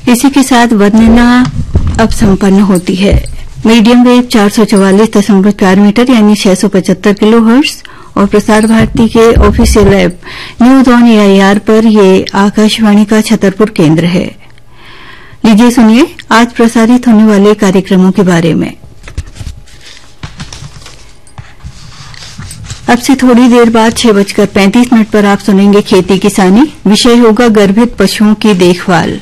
इसी के साथ वर्णना अब संपन्न होती है। मीडियम वेव 444.4 मीटर यानी 675 किलोहर्ट्ज और प्रसार भारती के official app news on AIR पर ये आकाशवाणी का छतरपुर केंद्र है। लीजिए सुनिए आज प्रसारित होने वाले कार्यक्रमों के बारे में। अब से थोड़ी देर बाद 6:35 पर आप सुनेंगे खेती किसानी। विषय होगा गर्भित पशुओं की देखभाल।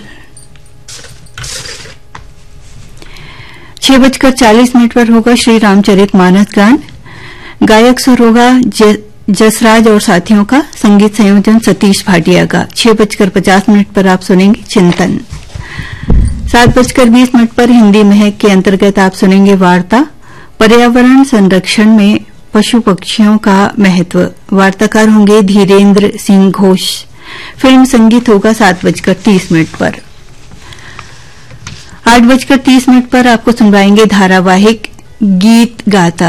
6:40 पर होगा श्री रामचरितमानस गान। गायक सुर होगा जसराज और साथियों का। संगीत संयोजन सतीश भाटिया का। 6:50 पर आप सुनेंगे चिंतन। 7:20 पर हिंदी महक के अंतर्गत आप सुनेंगे वार्ता पर्यावरण संरक्षण में पशु पक्षियों का महत्व। वार्ताकार होंगे धीरेन्द्र सिंह घोष। फिल्म संगीत होगा 7:30 पर। 8:30 पर आपको सुनवाएंगे धारावाहिक गीत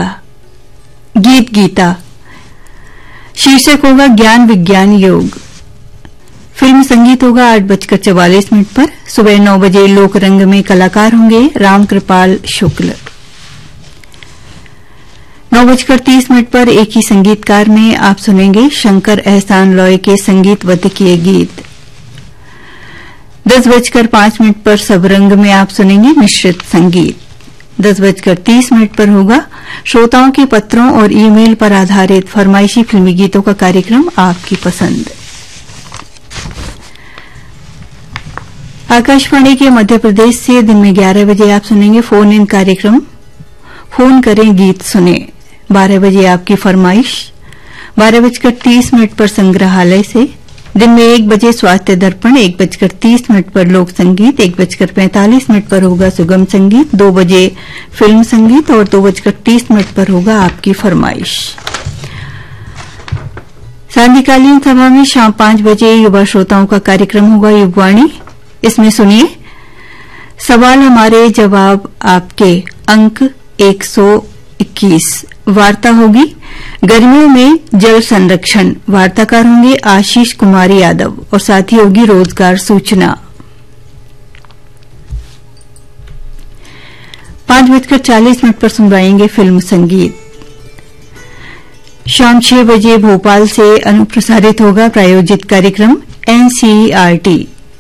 गीता। शीर्षक होगा ज्ञान विज्ञान योग। फिल्म संगीत होगा 8:44 पर। सुबह 9 बजे लोक रंग में कलाकार होंगे रामकृपाल शुक्ल। 9:30 पर एक ही संगीतकार में आप सुनेंगे शंकर एहसान लॉय के संगीतबद्ध किए गीत। 10:05 पर सबरंग में आप सुनेंगे मिश्रित संगीत। 10:30 पर होगा श्रोताओं के पत्रों और ईमेल पर आधारित फरमाइशी फिल्मी गीतों का कार्यक्रम आपकी पसंद। आकाशवाणी के मध्य प्रदेश से दिन में 11 बजे आप सुनेंगे फोन इन कार्यक्रम फोन करें गीत सुने। 12 बजे आपकी फरमाइश। 12:30 पर संग्रहालय से। दिन में 1 बजे स्वास्थ्य दर्पण। 1:30 पर लोक संगीत। 1:45 पर होगा सुगम संगीत। 2 बजे फिल्म संगीत और 2:30 पर होगा आपकी फरमाइश। सांध्यकालीन सभा में शाम 5 बजे युवा श्रोताओं का कार्यक्रम होगा युगवाणी। इसमें सुनिए सवाल हमारे जवाब आपके अंक 121। वार्ता होगी गर्मियों में जल संरक्षण। वार्ताकार होंगे आशीष कुमार यादव और साथ ही होगी रोजगार सूचना। 5:40 पर सुनवाएंगे फिल्म संगीत। शाम 6 बजे भोपाल से अनुप्रसारित होगा प्रायोजित कार्यक्रम एनसीईआरटी।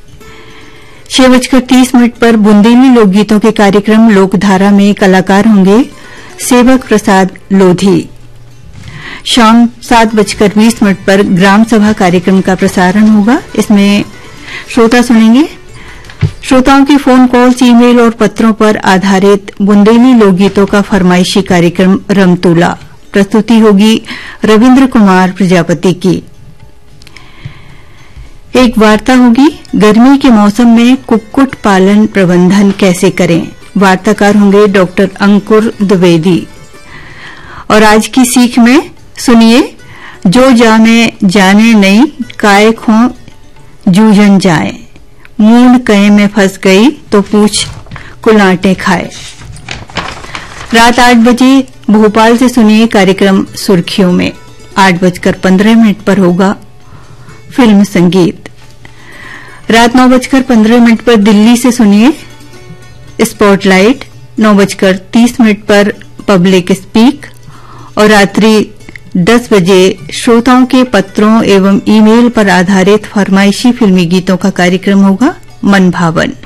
6:30 पर बुंदेली लोकगीतों के कार्यक्रम लोकधारा में कलाकार होंगे सेवक प्रसाद लोधी। शाम 7:20 पर ग्राम सभा कार्यक्रम का प्रसारण होगा। इसमें श्रोता सुनेंगे श्रोताओं की फोन कॉल्स ईमेल और पत्रों पर आधारित बुंदेली लोकगीतों का फरमाइशी कार्यक्रम रमतूला। प्रस्तुति होगी रविन्द्र कुमार प्रजापति की। एक वार्ता होगी गर्मी के मौसम में कुक्कुट पालन प्रबंधन कैसे करें। वार्ताकार होंगे डॉक्टर अंकुर द्विवेदी। और आज की सीख में सुनिए जो जाने नहीं काय खो जूझन जाए। मूंड कहे में फंस गई तो पूछ कुलाटे खाए। रात 8 बजे भोपाल से सुनिए कार्यक्रम सुर्खियों में। 8:15 पर होगा फिल्म संगीत। रात 9:15 पर दिल्ली से सुनिए स्पॉटलाइट। 9:30 पर पब्लिक स्पीक और रात्रि 10 बजे श्रोताओं के पत्रों एवं ईमेल पर आधारित फरमाइशी फिल्मी गीतों का कार्यक्रम होगा मन भावन।